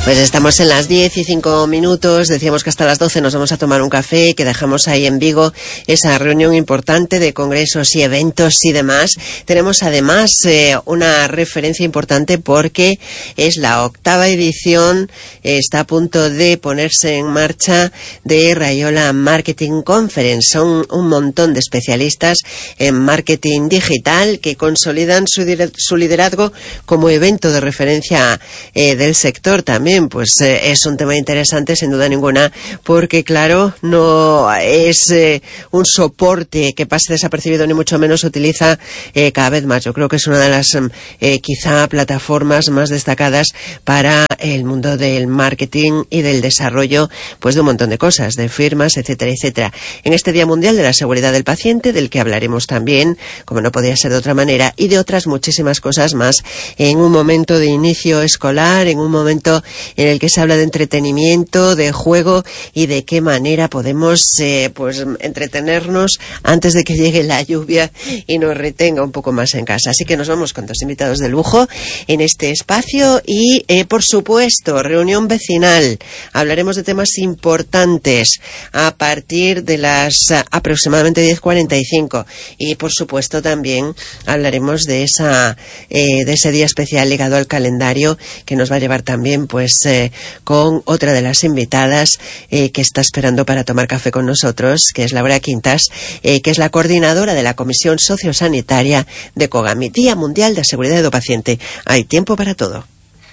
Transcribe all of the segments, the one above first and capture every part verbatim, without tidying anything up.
Pues estamos en las diez y cinco minutos, decíamos que hasta las doce nos vamos a tomar un café, que dejamos ahí en Vigo esa reunión importante de congresos y eventos y demás. Tenemos además eh, una referencia importante porque es la octava edición, eh, está a punto de ponerse en marcha de Rayola Marketing Conference. Son un montón de especialistas en marketing digital que consolidan su, su liderazgo como evento de referencia eh, del sector también. Pues eh, es un tema interesante sin duda ninguna, porque claro, no es eh, un soporte que pase desapercibido, ni mucho menos se utiliza eh, cada vez más. Yo creo que es una de las eh, quizá plataformas más destacadas para el mundo del marketing y del desarrollo pues de un montón de cosas, de firmas, etcétera, etcétera. En este Día Mundial de la Seguridad del Paciente, del que hablaremos también, como no podía ser de otra manera, y de otras muchísimas cosas más, en un momento de inicio escolar, en un momento en el que se habla de entretenimiento, de juego y de qué manera podemos eh, pues entretenernos antes de que llegue la lluvia y nos retenga un poco más en casa. Así que nos vamos con dos invitados de lujo en este espacio y eh, por supuesto reunión vecinal. Hablaremos de temas importantes a partir de las uh, aproximadamente diez cuarenta y cinco y por supuesto también hablaremos de esa eh, de ese día especial ligado al calendario que nos va a llevar también pues Eh, con otra de las invitadas eh, que está esperando para tomar café con nosotros, que es Laura Quintas, eh, que es la coordinadora de la Comisión Sociosanitaria de COGAMI. Día Mundial de Seguridad del Paciente. Hay tiempo para todo.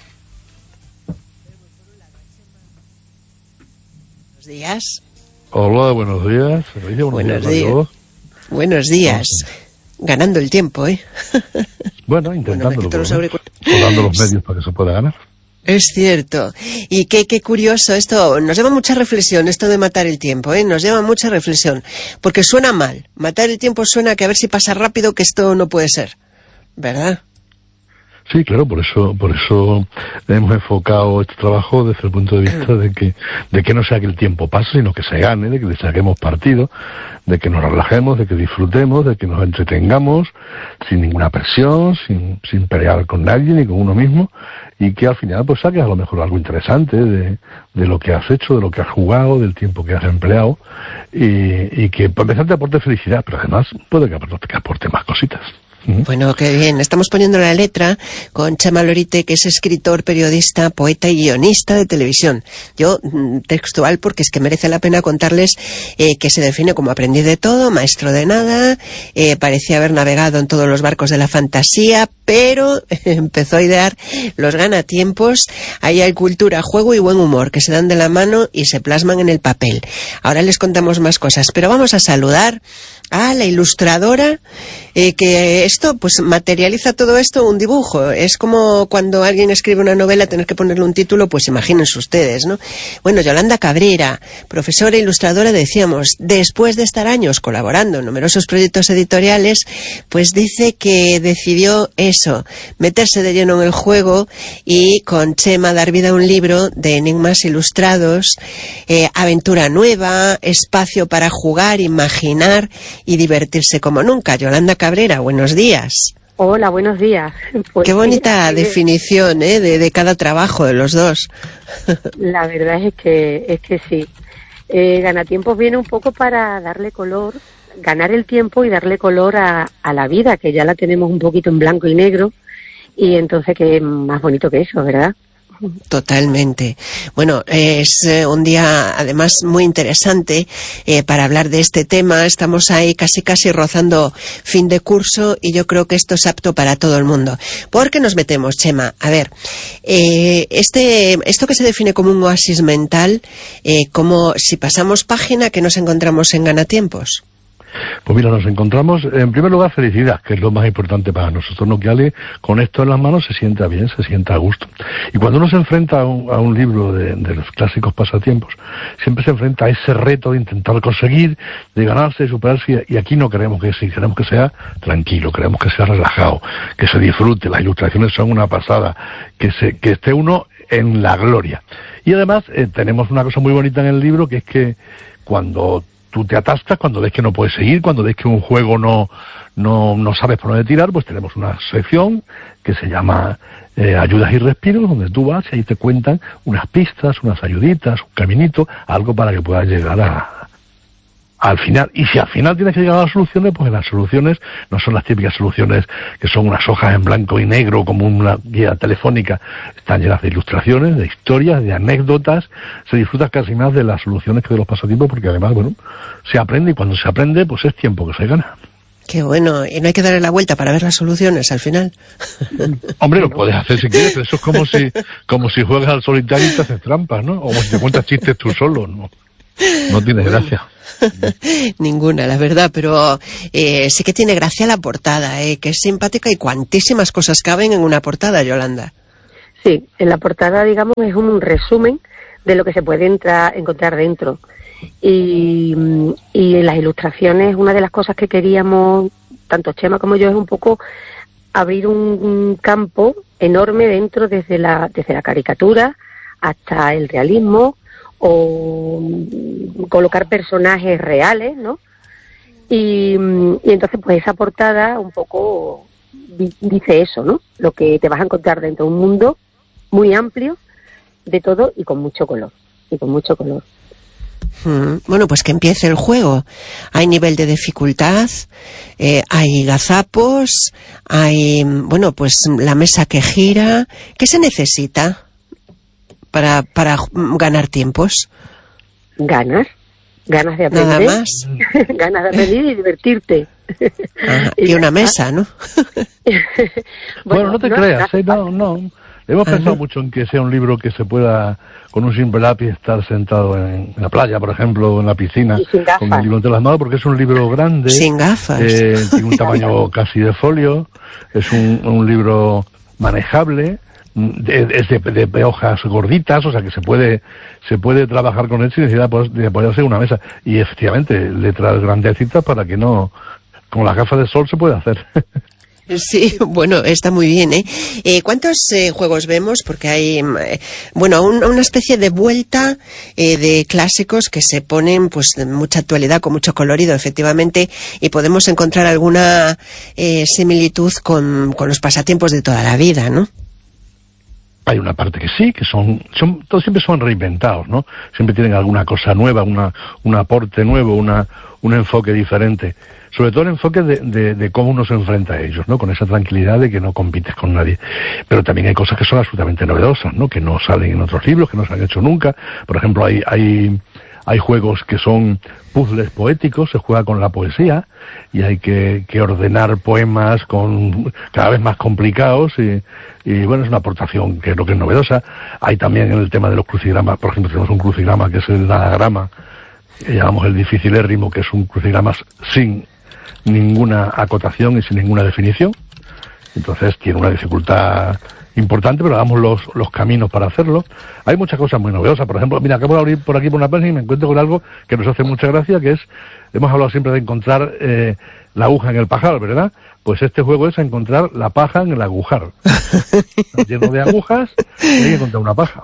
Buenos días. Hola, buenos días. Buenos, buenos días. días. Buenos días. Ganando el tiempo, ¿eh? Bueno, intentándolo. Bueno, los auricul- dando los medios para que se pueda ganar. Es cierto. Y qué, qué curioso, esto nos lleva mucha reflexión, esto de matar el tiempo, ¿eh? Nos lleva mucha reflexión, porque suena mal. Matar el tiempo suena que a ver si pasa rápido, que esto no puede ser, ¿verdad? Sí, claro, por eso por eso hemos enfocado este trabajo desde el punto de vista de que de que no sea que el tiempo pase, sino que se gane, de que le saquemos partido, de que nos relajemos, de que disfrutemos, de que nos entretengamos sin ninguna presión, sin sin pelear con nadie ni con uno mismo, y que al final pues saques a lo mejor algo interesante de, de lo que has hecho, de lo que has jugado, del tiempo que has empleado, y, y que por empezar te aporte felicidad, pero además puede que aporte, que aporte más cositas. Bueno, qué bien. Estamos poniendo la letra con Chema Lorite, que es escritor, periodista, poeta y guionista de televisión. Yo, textual, porque es que merece la pena contarles eh, que se define como aprendiz de todo, maestro de nada, eh, parecía haber navegado en todos los barcos de la fantasía, pero eh, empezó a idear los ganatiempos. Ahí hay cultura, juego y buen humor, que se dan de la mano y se plasman en el papel. Ahora les contamos más cosas, pero vamos a saludar a la ilustradora eh, que esto pues materializa todo esto un dibujo. Es como cuando alguien escribe una novela, tener que ponerle un título, pues imagínense ustedes, ¿no? Bueno, Yolanda Cabrera, profesora e ilustradora, decíamos, después de estar años colaborando en numerosos proyectos editoriales, pues dice que decidió eso, meterse de lleno en el juego y con Chema dar vida a un libro de enigmas ilustrados, eh, aventura nueva, espacio para jugar, imaginar y divertirse como nunca. Yolanda Cabrera, buenos días. Hola, buenos días. Pues qué bonita sí, definición, ¿eh? de, de cada trabajo de los dos. La verdad es que es que sí. Eh, Ganatiempos viene un poco para darle color, ganar el tiempo y darle color a, a la vida, que ya la tenemos un poquito en blanco y negro, y entonces qué más bonito que eso, ¿verdad? Totalmente. Bueno, es eh, un día además muy interesante eh, para hablar de este tema. Estamos ahí casi casi rozando fin de curso y yo creo que esto es apto para todo el mundo. ¿Por qué nos metemos, Chema? A ver, eh, este esto que se define como un oasis mental, eh, como si pasamos página, ¿qué nos encontramos en Ganatiempos? Pues mira, nos encontramos, en primer lugar, felicidad, que es lo más importante para nosotros, ¿no? Que Ale, con esto en las manos, se sienta bien, se sienta a gusto. Y cuando uno se enfrenta a un, a un libro de, de los clásicos pasatiempos, siempre se enfrenta a ese reto de intentar conseguir, de ganarse, de superarse, y aquí no queremos que sea, queremos que sea tranquilo, queremos que sea relajado, que se disfrute, las ilustraciones son una pasada, que se, que esté uno en la gloria. Y además, eh, tenemos una cosa muy bonita en el libro, que es que cuando tú te atascas, cuando ves que no puedes seguir, cuando ves que un juego no no no sabes por dónde tirar, pues tenemos una sección que se llama eh, ayudas y respiros, donde tú vas y ahí te cuentan unas pistas, unas ayuditas, un caminito, algo para que puedas llegar a al final. Y si al final tienes que llegar a las soluciones, pues las soluciones no son las típicas soluciones que son unas hojas en blanco y negro como una guía telefónica. Están llenas de ilustraciones, de historias, de anécdotas. Se disfruta casi más de las soluciones que de los pasatiempos, porque además, bueno, se aprende, y cuando se aprende, pues es tiempo que se gana. Qué bueno, y no hay que darle la vuelta para ver las soluciones al final. Hombre, lo puedes hacer si quieres, pero eso es como si como si juegas al solitario y te haces trampas, ¿no? O como si te cuentas chistes tú solo, ¿no? No tiene gracia. Ninguna, la verdad, pero eh, sí que tiene gracia la portada, eh, que es simpática, y cuantísimas cosas caben en una portada, Yolanda. Sí, en la portada, digamos, es un resumen de lo que se puede entrar, encontrar dentro. Y, y en las ilustraciones, una de las cosas que queríamos, tanto Chema como yo, es un poco abrir un, un campo enorme dentro, desde la, desde la caricatura hasta el realismo, o colocar personajes reales, ¿no? Y, y entonces, pues esa portada un poco dice eso, ¿no? Lo que te vas a encontrar dentro de un mundo muy amplio de todo y con mucho color, y con mucho color. Hmm. Bueno, pues que empiece el juego. Hay nivel de dificultad, eh, hay gazapos, hay, bueno, pues la mesa que gira. ¿Qué se necesita para para ganar tiempos? Ganas, ganas de aprender. Nada más. Ganas de aprender y divertirte. Ah, y una mesa, ¿no? bueno, bueno, no te no, creas, ¿eh? no, no. Hemos Ajá. pensado mucho en que sea un libro que se pueda, con un simple lápiz, estar sentado en, en la playa, por ejemplo, o en la piscina, con el libro entre las manos, porque es un libro grande. Sin gafas. Eh, tiene un tamaño casi de folio, es un, un libro manejable, es de, de, de hojas gorditas, o sea que se puede se puede trabajar con él sin necesidad de apoyarse en una mesa. Y efectivamente, letras grandecitas para que no, con las gafas de sol se puede hacer. Sí, bueno, está muy bien, ¿eh? eh ¿Cuántos eh, juegos vemos? Porque hay, eh, bueno, un, una especie de vuelta eh, de clásicos que se ponen, pues, de mucha actualidad, con mucho colorido, efectivamente, y podemos encontrar alguna eh, similitud con, con los pasatiempos de toda la vida, ¿no? Hay una parte que sí, que son, son todos siempre son reinventados, ¿no? Siempre tienen alguna cosa nueva, una un aporte nuevo, una un enfoque diferente. Sobre todo el enfoque de, de, de cómo uno se enfrenta a ellos, ¿no? Con esa tranquilidad de que no compites con nadie. Pero también hay cosas que son absolutamente novedosas, ¿no? Que no salen en otros libros, que no se han hecho nunca. Por ejemplo, hay hay hay juegos que son puzzles poéticos, se juega con la poesía y hay que, que ordenar poemas con cada vez más complicados y, y bueno, es una aportación que creo que es novedosa. Hay también en el tema de los crucigramas, por ejemplo, tenemos un crucigrama que es el anagrama, que llamamos el dificilérrimo, que es un crucigrama sin ninguna acotación y sin ninguna definición. Entonces tiene una dificultad importante, pero damos los, los caminos para hacerlo. Hay muchas cosas muy novedosas. Por ejemplo, mira, acabo de abrir por aquí por una página y me encuentro con algo que nos hace mucha gracia, que es, hemos hablado siempre de encontrar eh, la aguja en el pajar, ¿verdad? Pues este juego es encontrar la paja en el agujar. Está lleno de agujas y hay que encontrar una paja.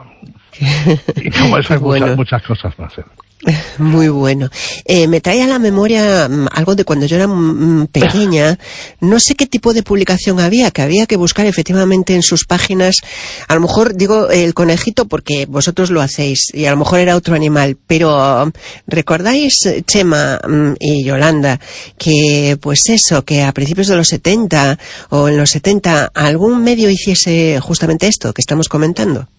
Y como eso hay bueno. muchas, muchas cosas más. ¿eh? Muy bueno. Eh, me trae a la memoria mm, algo de cuando yo era mm, pequeña. No sé qué tipo de publicación había, que había que buscar efectivamente en sus páginas. A lo mejor digo el conejito porque vosotros lo hacéis y a lo mejor era otro animal. Pero ¿recordáis, Chema mm, y Yolanda, que pues eso, que a principios de los setenta o en los setenta algún medio hiciese justamente esto que estamos comentando?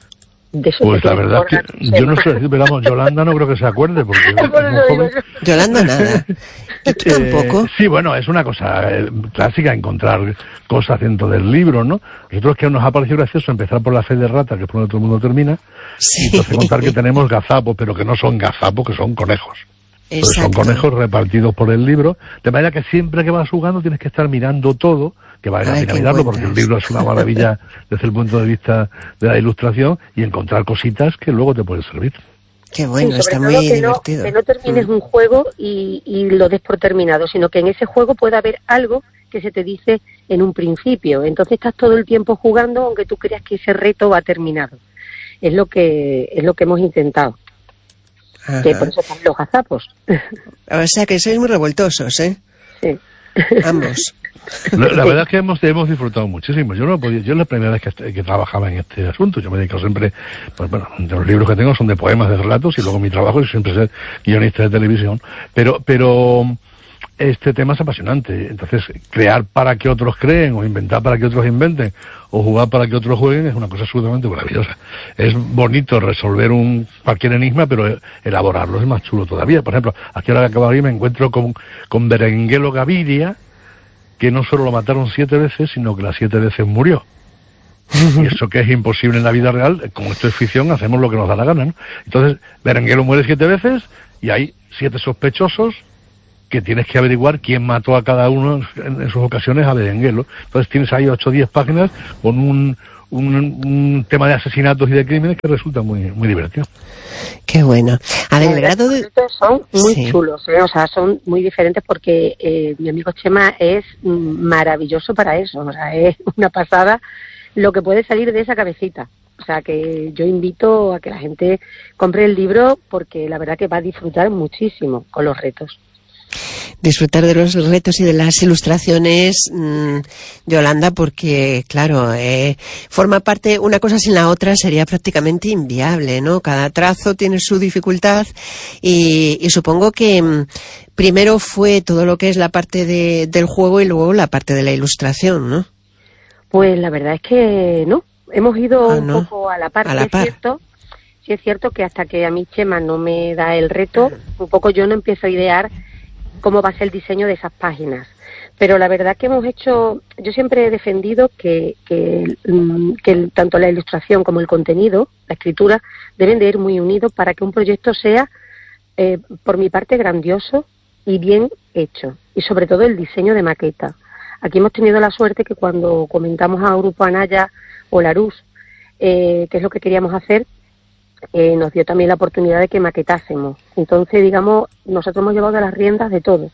Pues la verdad es que yo no sé, pero vamos, Yolanda no creo que se acuerde porque es muy joven. Yolanda nada. ¿Y tú tampoco? Eh, sí, bueno, es una cosa eh, clásica encontrar cosas dentro del libro, ¿no? Nosotros que nos ha parecido gracioso empezar por la fe de rata, que es por donde todo el mundo termina, sí. Y entonces contar que tenemos gazapos, pero que no son gazapos, que son conejos. Pues son conejos repartidos por el libro, de manera que siempre que vas jugando tienes que estar mirando todo, que vale la pena mirarlo porque el libro es una maravilla desde el punto de vista de la ilustración y encontrar cositas que luego te pueden servir. Qué bueno, sí, está muy que divertido. No, que no termines mm. un juego y, y lo des por terminado, sino que en ese juego pueda haber algo que se te dice en un principio. Entonces estás todo el tiempo jugando aunque tú creas que ese reto va terminado. Es lo que es lo que hemos intentado. Ajá. Que por eso están los gazapos. O sea que sois muy revoltosos, ¿eh? Sí. Ambos. La, la verdad es que hemos, hemos disfrutado muchísimo. Yo no podía, yo es la primera vez que, que trabajaba en este asunto. Yo me dedico siempre, pues bueno, los libros que tengo son de poemas, de relatos, y luego mi trabajo es siempre ser guionista de televisión. Pero, pero este tema es apasionante. Entonces, crear para que otros creen, o inventar para que otros inventen, o jugar para que otros jueguen, es una cosa absolutamente maravillosa. Es bonito resolver un cualquier enigma, pero elaborarlo es más chulo todavía. Por ejemplo, aquí ahora que acabo de ir me encuentro con, con Berenguelo Gaviria, que no solo lo mataron siete veces, sino que las siete veces murió. Y eso que es imposible en la vida real, como esto es ficción, hacemos lo que nos da la gana, ¿no? Entonces, Berenguelo muere siete veces, y hay siete sospechosos, que tienes que averiguar quién mató a cada uno en, en sus ocasiones a Berenguelo. Entonces tienes ahí ocho o diez páginas con un, un, un tema de asesinatos y de crímenes que resulta muy muy divertido. Qué bueno. A ver, el grado de... Son muy sí. chulos, ¿eh? O sea, son muy diferentes porque eh, mi amigo Chema es maravilloso para eso. O sea, es una pasada lo que puede salir de esa cabecita. O sea, que yo invito a que la gente compre el libro porque la verdad que va a disfrutar muchísimo con los retos. Disfrutar de los retos y de las ilustraciones, mmm, Yolanda, porque, claro, eh, forma parte, una cosa sin la otra sería prácticamente inviable, ¿no? Cada trazo tiene su dificultad y, y supongo que mmm, primero fue todo lo que es la parte de, del juego y luego la parte de la ilustración, ¿no? Pues la verdad es que no, hemos ido ah, un no. poco a la par, a la es par. cierto. Sí es cierto que hasta que a mí Chema no me da el reto, un poco yo no empiezo a idear cómo va a ser el diseño de esas páginas. Pero la verdad que hemos hecho, yo siempre he defendido que, que, que el, tanto la ilustración como el contenido, la escritura, deben de ir muy unidos para que un proyecto sea, eh, por mi parte, grandioso y bien hecho. Y sobre todo el diseño de maqueta. Aquí hemos tenido la suerte que cuando comentamos a Grupo Anaya o Larús, eh, qué es lo que queríamos hacer, Eh, nos dio también la oportunidad de que maquetásemos. Entonces, digamos, nosotros hemos llevado las riendas de todo.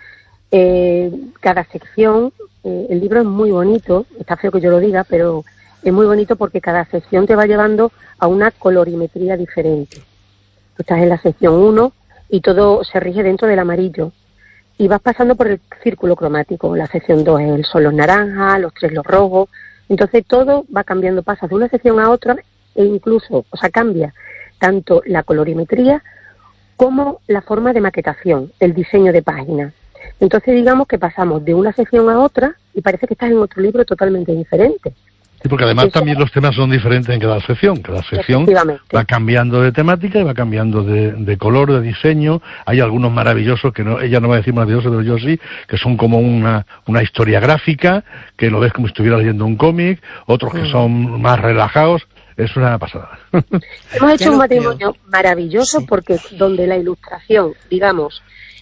Eh, cada sección, eh, el libro es muy bonito, está feo que yo lo diga, pero es muy bonito porque cada sección te va llevando a una colorimetría diferente. Tú estás en la sección uno y todo se rige dentro del amarillo. Y vas pasando por el círculo cromático. La sección dos son los naranjas, los tres los rojos. Entonces todo va cambiando, pasas de una sección a otra e incluso, o sea, cambia tanto la colorimetría como la forma de maquetación, el diseño de página. Entonces, digamos que pasamos de una sección a otra y parece que estás en otro libro totalmente diferente. Sí, porque además Eso, también los temas son diferentes en cada sección. Cada sección va cambiando de temática y va cambiando de, de color, de diseño. Hay algunos maravillosos, que no, ella no va a decir maravillosos, pero yo sí, que son como una, una historia gráfica, que lo ves como si estuvieras leyendo un cómic, otros que son más relajados. Es una pasada. Hemos hecho un matrimonio creo. maravilloso sí. porque donde la ilustración, digamos,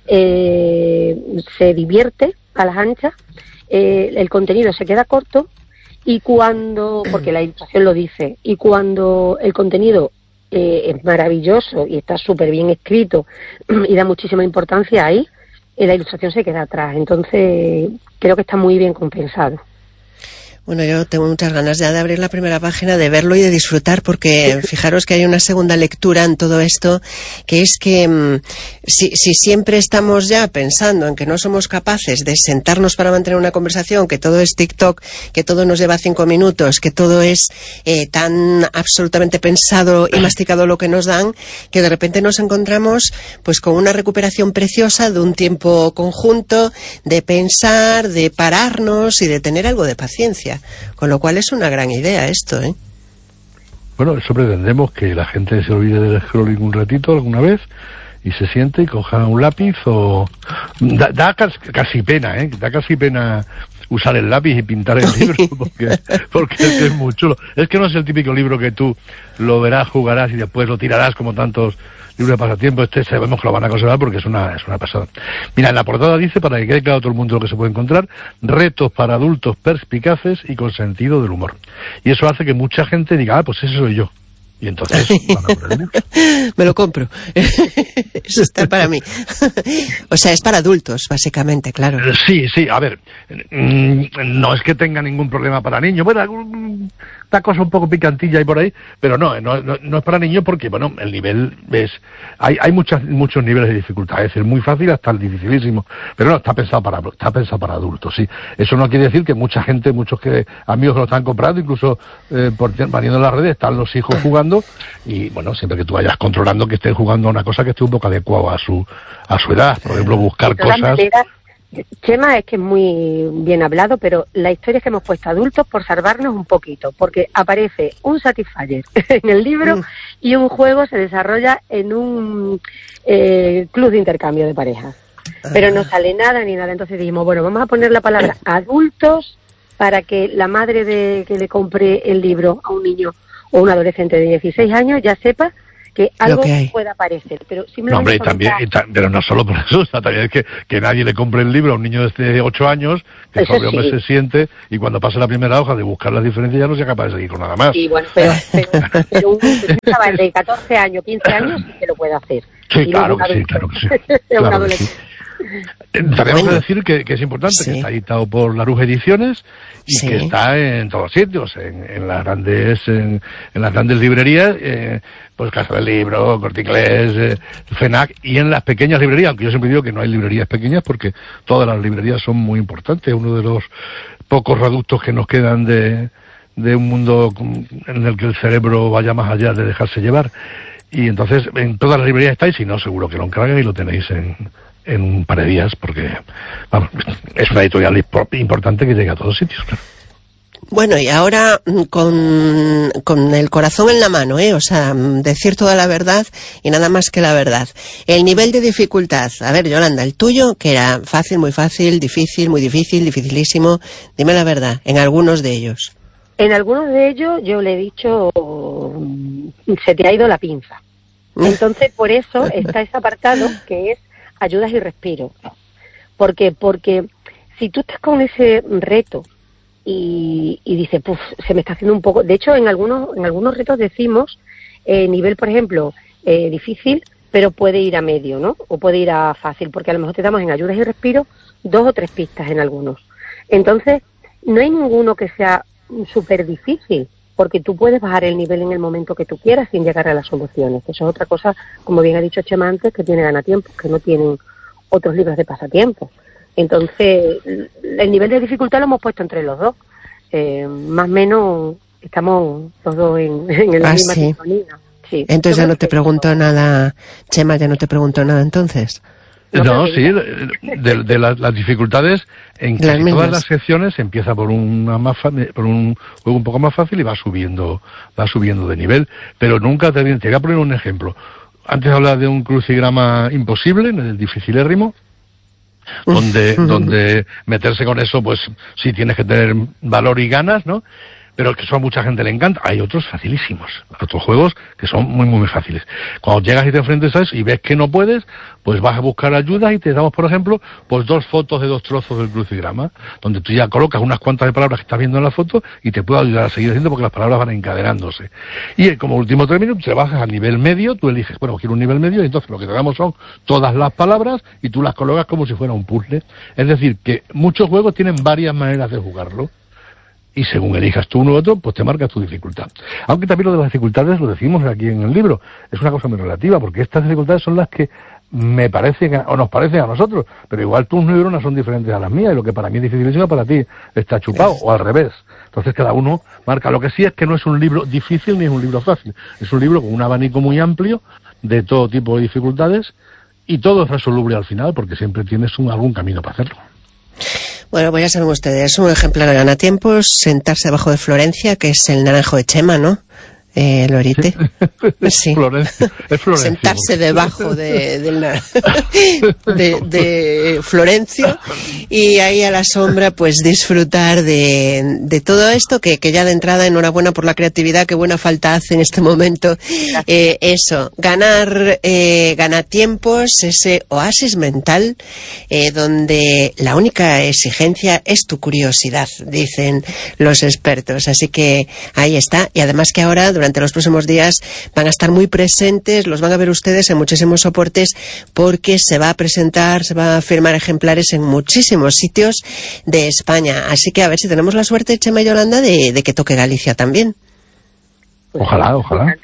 eh, se divierte a las anchas, eh, el contenido se queda corto y cuando, porque la ilustración lo dice, y cuando el contenido eh, es maravilloso y está súper bien escrito y da muchísima importancia ahí, eh, la ilustración se queda atrás. Entonces creo que está muy bien compensado. Bueno, yo tengo muchas ganas ya de abrir la primera página, de verlo y de disfrutar, porque fijaros que hay una segunda lectura en todo esto, que es que mmm, si, si siempre estamos ya pensando en que no somos capaces de sentarnos para mantener una conversación, que todo es TikTok, que todo nos lleva cinco minutos, que todo es eh, tan absolutamente pensado y masticado lo que nos dan, que de repente nos encontramos pues con una recuperación preciosa de un tiempo conjunto, de pensar, de pararnos y de tener algo de paciencia. Con lo cual es una gran idea esto, ¿eh? Bueno, eso pretendemos, que la gente se olvide del scrolling un ratito alguna vez y se siente y coja un lápiz o... Da, da casi, casi pena, ¿eh? Da casi pena usar el lápiz y pintar el libro porque, porque es, que es muy chulo. Es que no es el típico libro que tú lo verás, jugarás y después lo tirarás como tantos libros de pasatiempo. Este sabemos que lo van a conservar porque es una, es una pasada. Mira, en la portada dice, para que quede claro a todo el mundo lo que se puede encontrar, retos para adultos perspicaces y con sentido del humor. Y eso hace que mucha gente diga, ah, pues ese soy yo. Y entonces van a por el libro. Me lo compro. Eso está para mí. O sea, es para adultos, básicamente, claro. Sí, sí, a ver, no es que tenga ningún problema para niños. Bueno, algún, esta cosa un poco picantilla y por ahí, pero no, no, no, no es para niños porque, bueno, el nivel es, hay, hay muchas, muchos niveles de dificultad, es decir, muy fácil hasta el dificilísimo, pero no, está pensado para, está pensado para adultos, sí. Eso no quiere decir que mucha gente, muchos que amigos que lo están comprando, incluso eh, por, poniendo en las redes, están los hijos jugando, y bueno, siempre que tú vayas controlando que estén jugando a una cosa que esté un poco adecuado a su, a su edad, por ejemplo, buscar cosas. Maneras, Chema, es que es muy bien hablado, pero la historia es que hemos puesto adultos por salvarnos un poquito, porque aparece un Satisfyer en el libro mm. y un juego se desarrolla en un eh, club de intercambio de parejas. Ah. Pero no sale nada ni nada, entonces dijimos, bueno, vamos a poner la palabra adultos para que la madre de que le compre el libro a un niño o un adolescente de dieciséis años ya sepa que algo que pueda aparecer, pero simplemente... No, hombre, también, ta, pero no solo por eso, o sea, también es que, que nadie le compre el libro a un niño de ocho años, que el pobre hombre se siente, y cuando pase la primera hoja de buscar las diferencias ya no sea capaz de seguir con nada más. Sí, bueno, pero, pero, pero un, un chaval de catorce años, quince años, sí que lo puede hacer. Sí, y claro que sí, claro que sí. Claro que sí. También vamos a decir que, que es importante, sí. que está editado por Larousse Ediciones y sí. que está en todos sitios, en, en las grandes en, en las grandes librerías, eh, pues Casa del Libro, Corte Inglés, eh, FENAC, y en las pequeñas librerías, aunque yo siempre digo que no hay librerías pequeñas porque todas las librerías son muy importantes, uno de los pocos reductos que nos quedan de, de un mundo en el que el cerebro vaya más allá de dejarse llevar, y entonces en todas las librerías estáis, si no seguro que lo encarguen y lo tenéis en en un par de días, porque vamos, es una editorial importante que llega a todos sitios, claro. Bueno, y ahora con, con el corazón en la mano, ¿eh? O sea, decir toda la verdad y nada más que la verdad. El nivel de dificultad, a ver, Yolanda, el tuyo, que era fácil, muy fácil, difícil, muy difícil, dificilísimo, dime la verdad, en algunos de ellos. En algunos de ellos yo le he dicho, se te ha ido la pinza. Entonces, por eso está ese apartado que es ayudas y respiro. ¿Por qué? Porque si tú estás con ese reto y, y dices, puf, se me está haciendo un poco... De hecho, en algunos en algunos retos decimos eh, nivel, por ejemplo, eh, difícil, pero puede ir a medio, ¿no? O puede ir a fácil, porque a lo mejor te damos en ayudas y respiro dos o tres pistas en algunos. Entonces, no hay ninguno que sea súper difícil, porque tú puedes bajar el nivel en el momento que tú quieras sin llegar a las soluciones. Eso es otra cosa, como bien ha dicho Chema antes, que tiene ganatiempos, que no tienen otros libros de pasatiempo. Entonces, el nivel de dificultad lo hemos puesto entre los dos. Eh, más o menos estamos los dos en, en la ah, misma sí. sintonía. Sí. Entonces ya no te pregunto nada, Chema, ya no te pregunto nada entonces. No, no sí, de, de las, las dificultades en casi todas las secciones empieza por una más fa- por un juego un poco más fácil y va subiendo, va subiendo de nivel, pero nunca te, te voy a poner un ejemplo. Antes hablaba de un crucigrama imposible, en el dificilérrimo, donde, donde meterse con eso, pues sí tienes que tener valor y ganas, ¿no? Pero que eso a mucha gente le encanta. Hay otros facilísimos, otros juegos que son muy, muy fáciles. Cuando llegas y te enfrentas a eso y ves que no puedes, pues vas a buscar ayuda y te damos, por ejemplo, pues dos fotos de dos trozos del crucigrama, donde tú ya colocas unas cuantas de palabras que estás viendo en la foto y te puede ayudar a seguir haciendo porque las palabras van encadenándose. Y como último término, te bajas al nivel medio, tú eliges, bueno, quiero un nivel medio, y entonces lo que te damos son todas las palabras y tú las colocas como si fuera un puzzle. Es decir, que muchos juegos tienen varias maneras de jugarlo. Y según elijas tú uno u otro, pues te marcas tu dificultad. Aunque también lo de las dificultades lo decimos aquí en el libro. Es una cosa muy relativa, porque estas dificultades son las que me parecen, a, o nos parecen a nosotros. Pero igual tus neuronas son diferentes a las mías, y lo que para mí es dificilísimo, para ti está chupado, o al revés. Entonces cada uno marca. Lo que sí es que no es un libro difícil ni es un libro fácil. Es un libro con un abanico muy amplio de todo tipo de dificultades, y todo es resoluble al final, porque siempre tienes un, algún camino para hacerlo. Bueno, pues ya saben ustedes, un ejemplar de ganatiempos, sentarse abajo de Florencia, que es el naranjo de Chema, ¿no? Eh, Lorite. Sí. Florencia. Es Florencia. Sentarse debajo de, de, de, de Florencio y ahí a la sombra pues disfrutar de, de todo esto que, que ya de entrada enhorabuena por la creatividad, que buena falta hace en este momento. Eh, eso, ganar eh, ganatiempos, ese oasis mental eh, donde la única exigencia es tu curiosidad, dicen los expertos. Así que ahí está. Y además que ahora durante durante los próximos días van a estar muy presentes, los van a ver ustedes en muchísimos soportes, porque se va a presentar, se va a firmar ejemplares en muchísimos sitios de España. Así que a ver si tenemos la suerte, Chema y Yolanda, de, de que toque Galicia también. Ojalá, ojalá.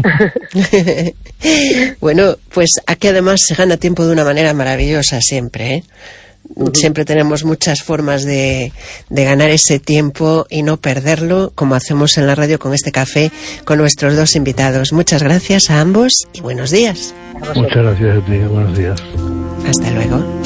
Bueno, pues aquí además se gana tiempo de una manera maravillosa siempre, ¿eh? Uh-huh. Siempre tenemos muchas formas de, de ganar ese tiempo y no perderlo, como hacemos en la radio con este café con nuestros dos invitados. Muchas gracias a ambos y buenos días. Muchas gracias a ti, buenos días. Hasta luego.